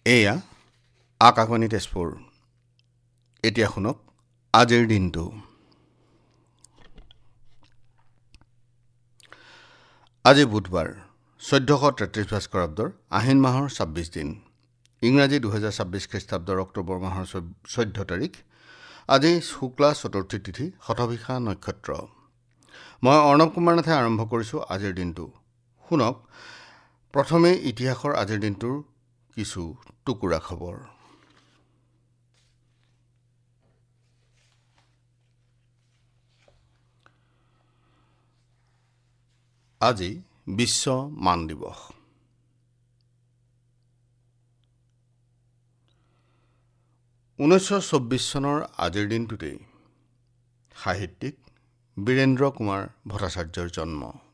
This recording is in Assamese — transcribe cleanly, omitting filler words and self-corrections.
এয়া আকাশবাণী তেজপুৰ। এতিয়া শুনক আজিৰ দিনটো। আজি বুধবাৰ 1433 ভাস্কৰাব্দৰ আহিন মাহৰ 26 দিন, ইংৰাজী 2026 খ্ৰীষ্টাব্দৰ অক্টোবৰ মাহৰ 14 তাৰিখ। আজি শুক্লা চতুৰ্থী তিথি, শতভিষা নক্ষত্ৰ। মই অৰ্ণৱ কুমাৰ নাথে আৰম্ভ কৰিছোঁ আজিৰ দিনটো। শুনক প্ৰথমে ইতিহাসৰ আজিৰ দিনটোৰ কিছু টুকুৰা খবৰ। আজি বিশ্ব মান দিৱস। 1924 চনৰ আজিৰ দিনটোতেই সাহিত্যিক বীৰেন্দ্ৰ কুমাৰ ভট্টাচাৰ্যৰ জন্ম।